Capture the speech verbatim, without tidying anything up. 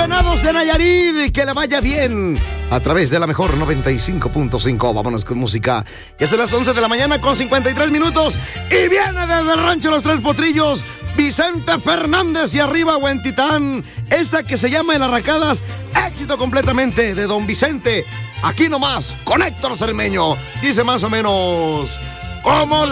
Venados de Nayarit, que le vaya bien a través de la mejor noventa y cinco punto cinco. Vámonos con música. Ya son las once de la mañana con cincuenta y tres minutos y viene desde el rancho Los Tres Potrillos Vicente Fernández y arriba Huentitán. Esta que se llama El Arracadas, éxito completamente de Don Vicente. Aquí nomás con Héctor Cermeño. Dice más o menos como